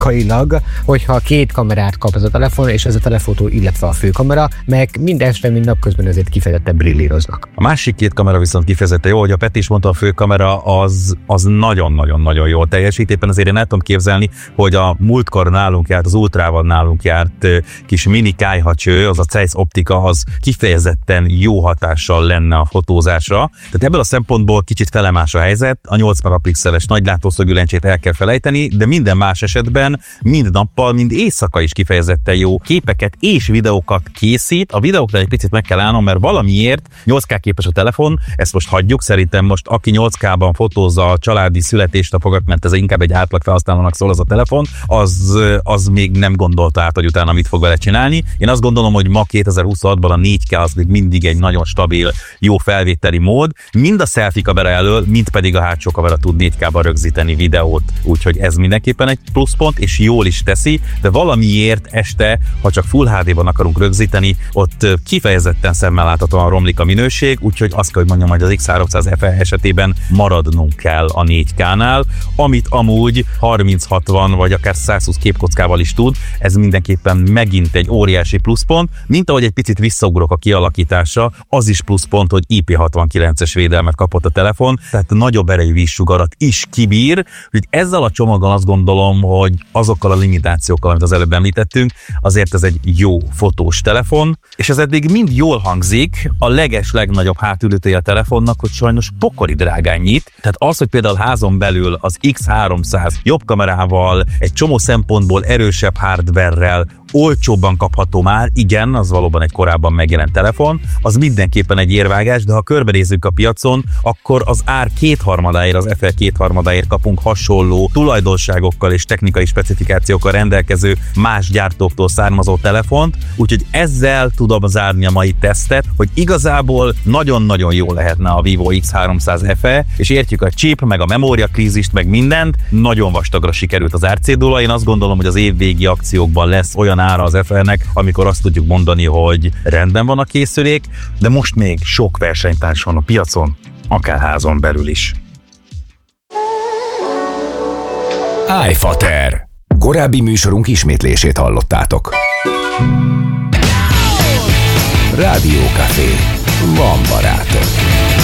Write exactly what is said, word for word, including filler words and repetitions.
fizikailag, hogyha két kamerát kap ez a telefon, és ez a telefotó, illetve a főkamera, meg mind este, mind napközben azért kifejezetten brillíroznak. A másik két kamera viszont kifejezetten jó, hogy a Peti is mondta, a főkamera az, az nagyon-nagyon-nagyon jól teljesít. Éppen azért én el tudom képzelni, hogy a múltkor nálunk járt, az Ultrával nálunk járt kis mini kályhacső, az a Zeiss optika, az kifejezetten jó hatással lenne a fotózásra. Tehát ebből a szempontból kicsit felemás a helyzet, a nyolc megapixeles nagylátószögű lencsét el kell felejteni, de minden más esetben mind nappal, mind éjszaka is kifejezetten jó képeket és videókat készít. A videóknál egy picit meg kell állnom, mert valamiért nyolc ká képes a telefon, ezt most hagyjuk, szerintem most aki nyolc ká-ban fotózza a családi születésnapokat, mert ez inkább egy átlag felhasználónak szól az a telefon, az, az még nem gondolta át, hogy utána mit fog vele csinálni. Én azt gondolom, hogy ma kétezer-huszonhatban a négy ká az még mindig egy nagyon stabil, jó felvételi mód. Mind a selfie kamera elől, mind pedig a hátsó kamera tud négy ká-ban rögzíteni videót. Úgyhogy ez mindenképpen egy pluszpont, és jól is teszi, de valamiért este, ha csak Full há dé-ban akarunk rögzíteni, ott kifejezetten szemmel láthatóan romlik a minőség, úgyhogy azt kell, hogy mondjam, hogy az X háromszáz ef e esetében maradnunk kell a négy ká-nál, amit amúgy harminc hatvan vagy akár száz húsz képkockával is tud, ez mindenképpen megint egy óriási pluszpont, mint ahogy egy picit visszaugrok a kialakításra, az is pluszpont, hogy I P hatvankilences védelmet kapott a telefon, tehát nagyobb erejű vízsugarat is kibír, hogy ezzel a csomaggal azt gondolom, hogy azokkal a limitációkkal, amit az előbb említettünk, azért ez egy jó fotós telefon, és ez eddig mind jól hangzik, a leges legnagyobb hátulütője a telefonnak, hogy sajnos pokoli drágán nyit, tehát az, hogy például házon belül az X háromszáz jobb kamerával, egy csomó szempontból erősebb hardverrel, olcsóbban kapható már, igen, az valóban egy korábban megjelent telefon, az mindenképpen egy érvágás, de ha körbenézzük a piacon, akkor az ár kétharmadáért, az ef e kétharmadáért kapunk hasonló tulajdonságokkal és technikai specifikációkkal rendelkező más gyártóktól származó telefont, úgyhogy ezzel tudom zárni a mai tesztet, hogy igazából nagyon-nagyon jó lehetne a Vivo X háromszáz ef e, és értjük a chip, meg a memóriakrízist, meg mindent, nagyon vastagra sikerült az árcédula, én azt gondolom, hogy az évvégi akciókban lesz olyan ára az ef e-nek, amikor azt tudjuk mondani, hogy rendben van a készülék, de most még sok versenytárs van a piacon, akár házon belül is. iFater. Korábbi műsorunk ismétlését hallottátok. Rádió Café. Van barátok.